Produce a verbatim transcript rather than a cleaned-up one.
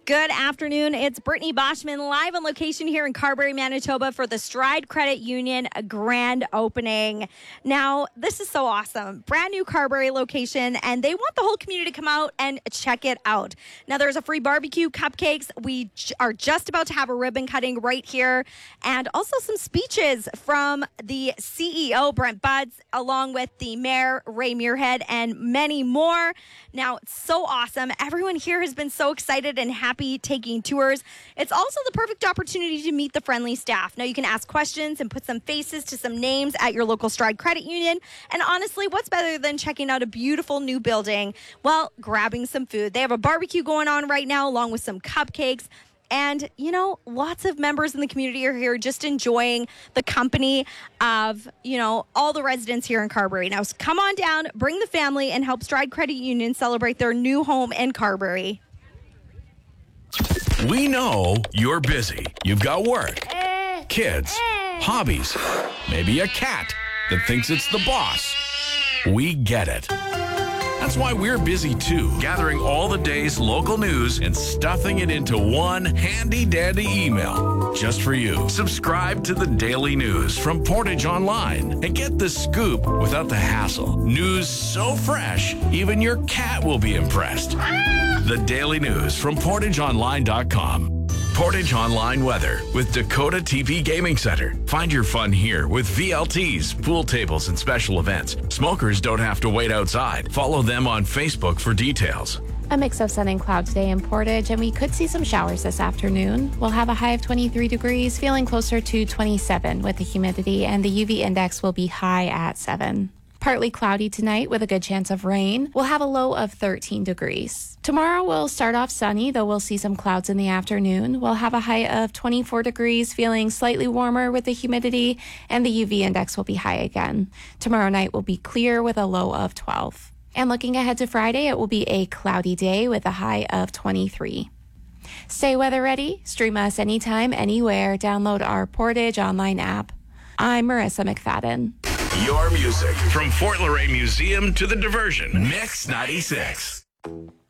Good afternoon. It's Brittany Boschman live on location here in Carberry, Manitoba for the Stride Credit Union grand opening. Now, this is so awesome. Brand new Carberry location, and they want the whole community to come out and check it out. Now, there's a free barbecue, cupcakes. We j- are just about to have a ribbon cutting right here, and also some speeches from the C E O, Brent Buds, along with the Mayor, Ray Muirhead, and many more. Now, it's so awesome. Everyone here has been so excited and happy taking tours. It's also the perfect opportunity to meet the friendly staff. Now you can ask questions and put some faces to some names at your local Stride Credit Union. And honestly, what's better than checking out a beautiful new building? Well, grabbing some food. They have a barbecue going on right now along with some cupcakes. And, you know, lots of members in the community are here just enjoying the company of, you know, all the residents here in Carberry. Now, come on down, bring the family, and help Stride Credit Union celebrate their new home in Carberry. We know you're busy. You've got work, kids, hobbies, maybe a cat that thinks it's the boss. We get it. That's why we're busy too, gathering all the day's local news and stuffing it into one handy-dandy email just for you. Subscribe to the Daily News from Portage Online and get the scoop without the hassle. News so fresh, even your cat will be impressed. The Daily News from portage online dot com. Portage Online weather with Dakota T P Gaming Center. Find your fun here with V L Ts, pool tables, and special events. Smokers don't have to wait outside. Follow them on Facebook for details. A mix of sun and cloud today in Portage, and we could see some showers this afternoon. We'll have a high of twenty-three degrees, feeling closer to twenty-seven with the humidity, and the U V index will be high at seven. Partly cloudy tonight with a good chance of rain. We'll have a low of thirteen degrees. Tomorrow we'll start off sunny, though we'll see some clouds in the afternoon. We'll have a high of twenty-four degrees, feeling slightly warmer with the humidity, and the U V index will be high again. Tomorrow night will be clear with a low of twelve. And looking ahead to Friday, it will be a cloudy day with a high of twenty-three. Stay weather ready. Stream us anytime, anywhere. Download our Portage Online app. I'm Marissa McFadden. Your music from Fort Laurier Museum to the Diversion. Mix ninety-six.